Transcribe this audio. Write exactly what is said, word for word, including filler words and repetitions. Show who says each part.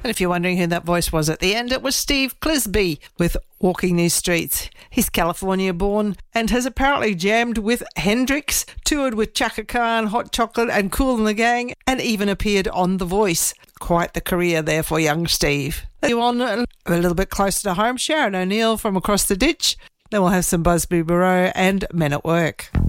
Speaker 1: And if you're wondering who that voice was at the end, it was Steve Clisby with Walking These Streets. He's California born and has apparently jammed with Hendrix, toured with Chaka Khan, Hot Chocolate and Kool and the Gang, and even appeared on The Voice. Quite the career there for young Steve. You on a little bit closer to home, Sharon O'Neill from Across the Ditch. Then we'll have some Busby Barreau and Men at Work.